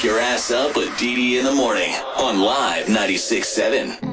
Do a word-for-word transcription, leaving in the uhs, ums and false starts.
Wake your ass up with Dee Dee in the morning on Live ninety-six point seven.